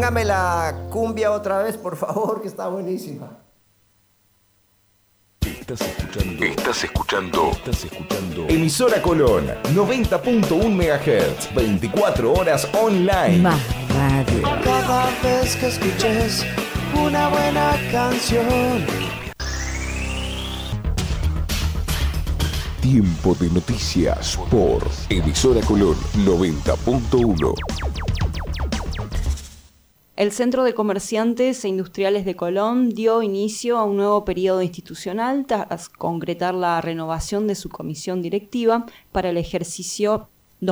Póngame la cumbia otra vez, por favor, que está buenísima. Estás escuchando Emisora Colón, 90.1 MHz, 24 horas online. Más radio. Cada vez que escuches una buena canción. Tiempo de noticias por Emisora Colón 90.1. El Centro de Comerciantes e Industriales de Colón dio inicio a un nuevo periodo institucional tras concretar la renovación de su comisión directiva para el ejercicio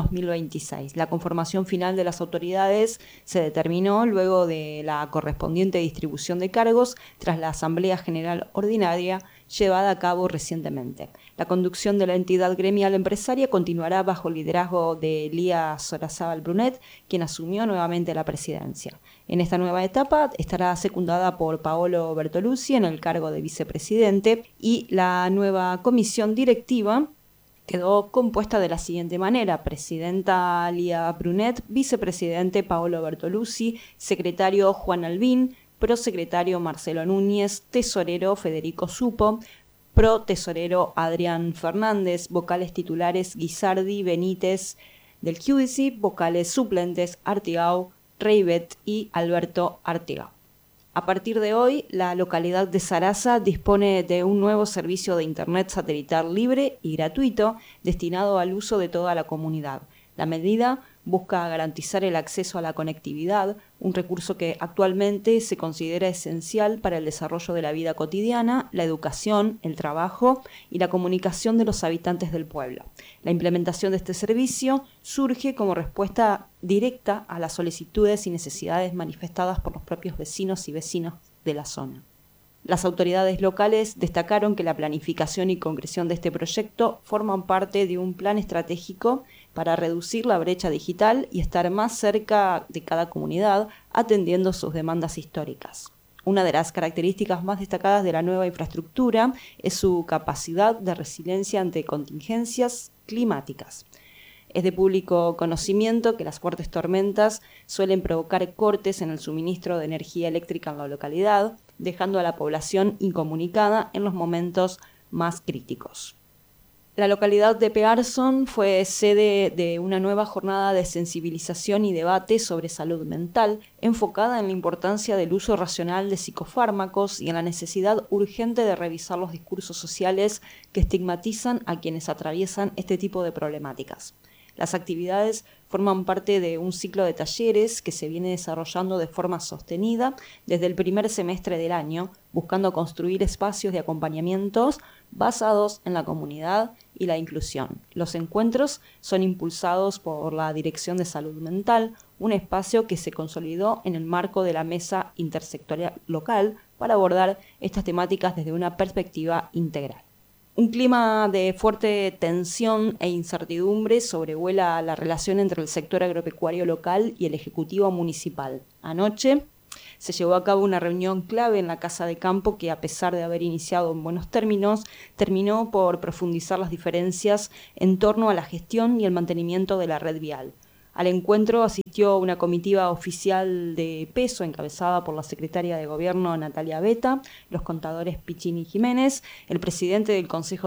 2026. La conformación final de las autoridades se determinó luego de la correspondiente distribución de cargos tras la Asamblea General Ordinaria llevada a cabo recientemente. La conducción de la entidad gremial empresaria continuará bajo el liderazgo de Lía Sorazábal Brunet, quien asumió nuevamente la presidencia. En esta nueva etapa estará secundada por Paolo Bertoluzzi en el cargo de vicepresidente y la nueva comisión directiva quedó compuesta de la siguiente manera: presidenta Lía Brunet, vicepresidente Paolo Bertoluzzi, secretario Juan Albín, prosecretario Marcelo Núñez, tesorero Federico Supo, pro-tesorero Adrián Fernández, vocales titulares Guisardi, Benítez del Giudici, vocales suplentes Artigau, Reibet y Alberto Artigau. A partir de hoy, la localidad de Zaraza dispone de un nuevo servicio de Internet satelital libre y gratuito destinado al uso de toda la comunidad. La medida busca garantizar el acceso a la conectividad, un recurso que actualmente se considera esencial para el desarrollo de la vida cotidiana, la educación, el trabajo y la comunicación de los habitantes del pueblo. La implementación de este servicio surge como respuesta directa a las solicitudes y necesidades manifestadas por los propios vecinos y vecinas de la zona. Las autoridades locales destacaron que la planificación y concreción de este proyecto forman parte de un plan estratégico para reducir la brecha digital y estar más cerca de cada comunidad, atendiendo sus demandas históricas. Una de las características más destacadas de la nueva infraestructura es su capacidad de resiliencia ante contingencias climáticas. Es de público conocimiento que las fuertes tormentas suelen provocar cortes en el suministro de energía eléctrica en la localidad, dejando a la población incomunicada en los momentos más críticos. La localidad de Pearson fue sede de una nueva jornada de sensibilización y debate sobre salud mental, enfocada en la importancia del uso racional de psicofármacos y en la necesidad urgente de revisar los discursos sociales que estigmatizan a quienes atraviesan este tipo de problemáticas. Las actividades forman parte de un ciclo de talleres que se viene desarrollando de forma sostenida desde el primer semestre del año, buscando construir espacios de acompañamientos basados en la comunidad y la inclusión. Los encuentros son impulsados por la Dirección de Salud Mental, un espacio que se consolidó en el marco de la Mesa Intersectorial Local para abordar estas temáticas desde una perspectiva integral. Un clima de fuerte tensión e incertidumbre sobrevuela la relación entre el sector agropecuario local y el Ejecutivo Municipal. Anoche se llevó a cabo una reunión clave en la Casa de Campo que, a pesar de haber iniciado en buenos términos, terminó por profundizar las diferencias en torno a la gestión y el mantenimiento de la red vial. Al encuentro asistió una comitiva oficial de peso encabezada por la secretaria de Gobierno Natalia Beta, los contadores Piccini Jiménez, el presidente del Consejo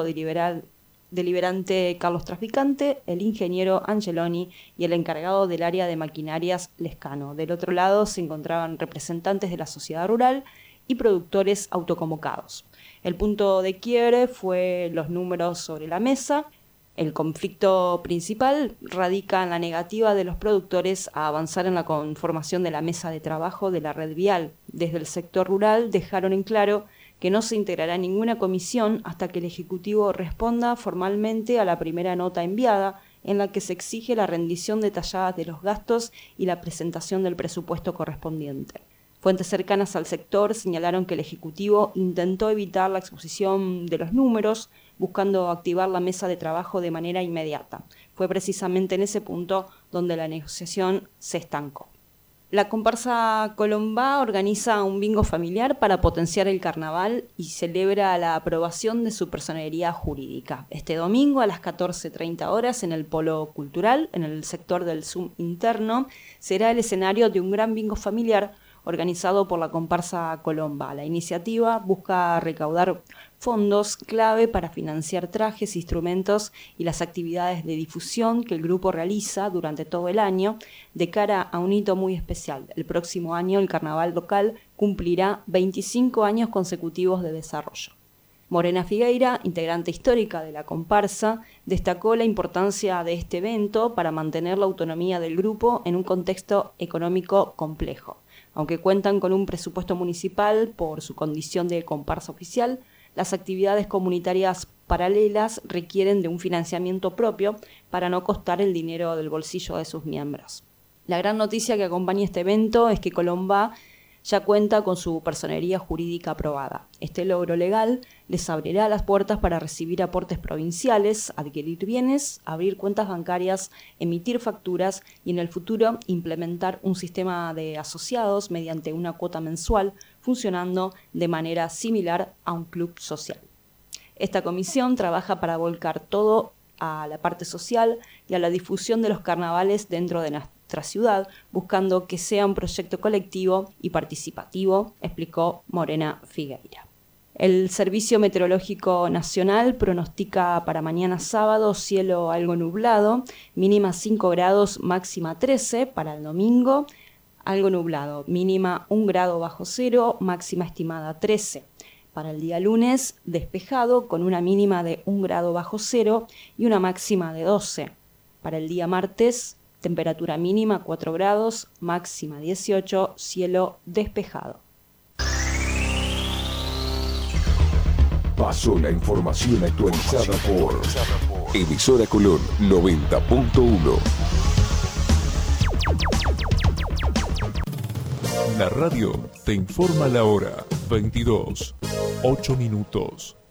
Deliberante Carlos Traficante, el ingeniero Angeloni y el encargado del área de maquinarias Lescano. Del otro lado se encontraban representantes de la sociedad rural y productores autoconvocados. El punto de quiebre fue los números sobre la mesa. El conflicto principal radica en la negativa de los productores a avanzar en la conformación de la mesa de trabajo de la red vial. Desde el sector rural dejaron en claro que no se integrará ninguna comisión hasta que el Ejecutivo responda formalmente a la primera nota enviada, en la que se exige la rendición detallada de los gastos y la presentación del presupuesto correspondiente. Fuentes cercanas al sector señalaron que el Ejecutivo intentó evitar la exposición de los números, buscando activar la mesa de trabajo de manera inmediata. Fue precisamente en ese punto donde la negociación se estancó. La comparsa Colombá organiza un bingo familiar para potenciar el carnaval y celebra la aprobación de su personería jurídica. Este domingo a las 14:30 horas en el Polo Cultural, en el sector del Zoom interno, será el escenario de un gran bingo familiar organizado por la comparsa Colombá. La iniciativa busca recaudar fondos clave para financiar trajes, instrumentos y las actividades de difusión que el grupo realiza durante todo el año de cara a un hito muy especial. El próximo año el carnaval local cumplirá 25 años consecutivos de desarrollo. Morena Figueira, integrante histórica de la comparsa, destacó la importancia de este evento para mantener la autonomía del grupo en un contexto económico complejo. Aunque cuentan con un presupuesto municipal por su condición de comparsa oficial, las actividades comunitarias paralelas requieren de un financiamiento propio para no costar el dinero del bolsillo de sus miembros. La gran noticia que acompaña este evento es que Colombá ya cuenta con su personería jurídica aprobada. Este logro legal les abrirá las puertas para recibir aportes provinciales, adquirir bienes, abrir cuentas bancarias, emitir facturas y en el futuro implementar un sistema de asociados mediante una cuota mensual, funcionando de manera similar a un club social. Esta comisión trabaja para volcar todo a la parte social y a la difusión de los carnavales dentro de nuestra ciudad, buscando que sea un proyecto colectivo y participativo, explicó Morena Figueira. El Servicio Meteorológico Nacional pronostica para mañana sábado cielo algo nublado, mínima 5 grados, máxima 13, para el domingo algo nublado, mínima 1 grado bajo cero, máxima estimada 13. Para el día lunes, despejado, con una mínima de 1 grado bajo cero y una máxima de 12. Para el día martes, temperatura mínima 4 grados, máxima 18, cielo despejado. Pasó la información actualizada por Emisora Colón 90.1. La radio te informa la hora 22:08.